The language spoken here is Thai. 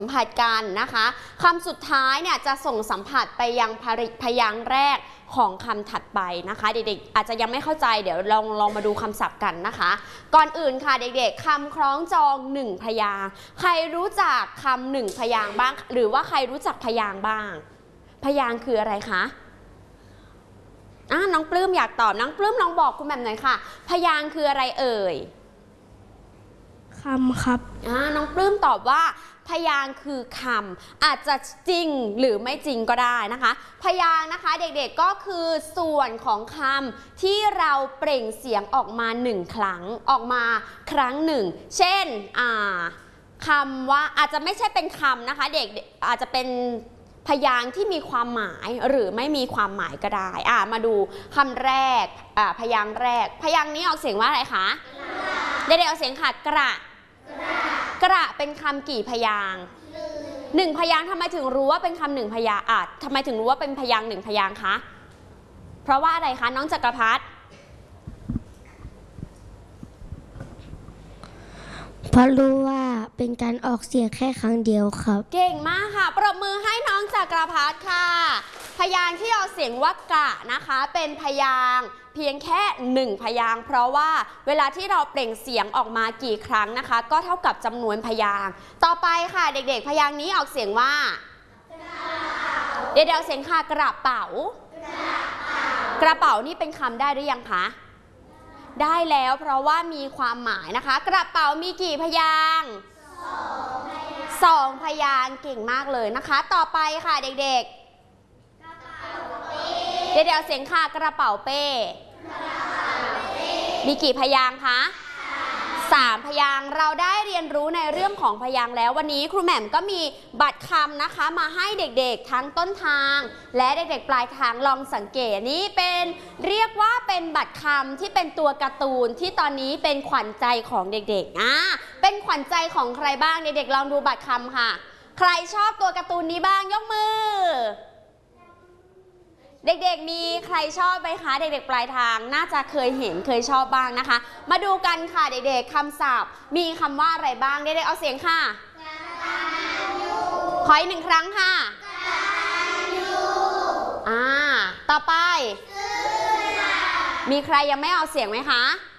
สัมผัสกันนะคะคำสุดท้ายเนี่ยจะส่งสัมผัสไปยังพยางค์แรกของคำถัดไปนะคะเด็กๆอาจจะยังไม่เข้าใจเดี๋ยวลองมาดูคำศัพท์กันนะคะก่อนอื่นค่ะเด็กๆคำคล้องจอง1พยางค์ใครรู้จักคำ1พยางค์บ้างหรือว่าใครรู้จักพยางค์บ้างพยางค์คืออะไรคะน้องปลื้มอยากตอบน้องปลื้มลองบอกคุณแหม่มหน่อยค่ะพยางค์คืออะไรเอ่ยคำครับน้องปลื้มตอบว่าพยางค์คือคำอาจจะจริงหรือไม่จริงก็ได้นะคะพยางค์นะคะเด็กๆก็คือส่วนของคำที่เราเปล่งเสียงออกมา1ครั้งออกมาครั้งหนึ่งเช่นคำว่าอาจจะไม่ใช่เป็นคำนะคะเด็กอาจจะเป็นพยางค์ที่มีความหมายหรือไม่มีความหมายก็ได้มาดูคำแรกพยางค์แรกพยางค์นี้ออกเสียงว่าอะไรคะเด็กๆออกเสียงค่ะกระเป็นคำกี่พยางค์1พยางค์ทำไมถึงรู้ว่าเป็นคำ1พยางค์ทำไมถึงรู้ว่าเป็นพยางค์1พยางค์คะเพราะว่าอะไรคะน้องจักรพัฒน์เพราะรู้ว่าเป็นการออกเสียงแค่ครั้งเดียวครับเก่งมากค่ะปรบมือให้น้องจักรพัฒน์ค่ะพยางค์ที่ออกเสียงว่ากระนะคะเป็นพยางค์เพียงแค่1พยางค์เพราะว่าเวลาที่เราเปล่งเสียงออกมากี่ครั้งนะคะก็เท่ากับจำนวนพยางค์ต่อไปค่ะเด็กๆพยางค์นี้ออกเสียงว่าเดี๋ยวเสียงค่ะกระเป๋ากระเป๋านี่เป็นคำได้หรือยังคะได้แล้วเพราะว่ามีความหมายนะคะกระเป๋ามีกี่พยางค์2พยางค์เก่งมากเลยนะคะต่อไปค่ะเด็กๆเดี๋ยวเสียงค่ะกระเป๋าเป้มีกี่พยางค์คะ3พยางค์เราได้เรียนรู้ในเรื่องของพยางค์แล้ววันนี้ครูแหม่มก็มีบัตรคำนะคะมาให้เด็กๆทั้งต้นทางและเด็กๆปลายทางลองสังเกตนี้เป็นเรียกว่าเป็นบัตรคำที่เป็นตัวการ์ตูนที่ตอนนี้เป็นขวัญใจของเด็กๆเป็นขวัญใจของใครบ้างเด็กๆลองดูบัตรคำค่ะใครชอบตัวการ์ตูนนี้บ้างยกมือเด็กๆมีใครชอบไหมคะเด็กๆปลายทางน่าจะเคยเห็นเคยชอบบ้างนะคะมาดูกันค่ะเด็กๆคำศัพท์มีคำว่าอะไรบ้างเด็กๆเอาเสียงค่ะขออีก1ครั้งค่ะต่อไปมีใครยังไม่เอาเสียงไหมคะ